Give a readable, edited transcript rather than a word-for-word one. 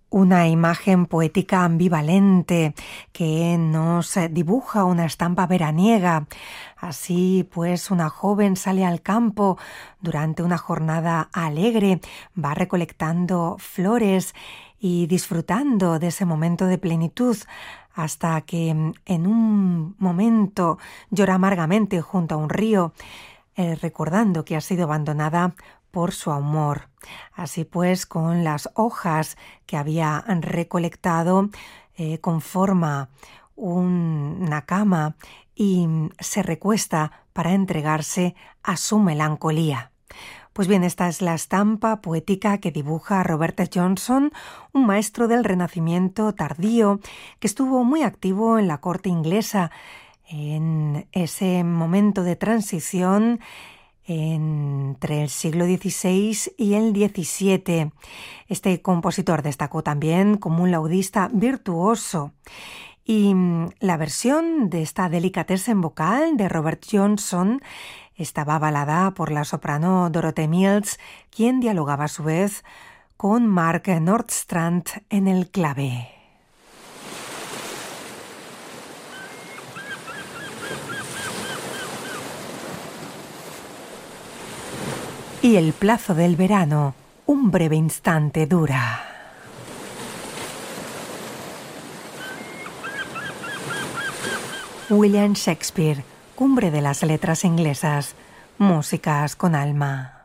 Una imagen poética ambivalente que nos dibuja una estampa veraniega. Así pues, una joven sale al campo durante una jornada alegre, va recolectando flores y disfrutando de ese momento de plenitud, hasta que en un momento llora amargamente junto a un río, recordando que ha sido abandonada por su amor. Así pues, con las hojas que había recolectado, conforma una cama y se recuesta para entregarse a su melancolía. Pues bien, esta es la estampa poética que dibuja Robert Johnson, un maestro del Renacimiento tardío que estuvo muy activo en la corte inglesa en ese momento de transición entre el siglo XVI y el XVII. Este compositor destacó también como un laudista virtuoso. Y la versión de esta delicatessen vocal de Robert Johnson estaba avalada por la soprano Dorothy Mills, quien dialogaba a su vez con Mark Nordstrand en el clave. Y el plazo del verano, un breve instante dura. William Shakespeare, cumbre de las letras inglesas, músicas con alma.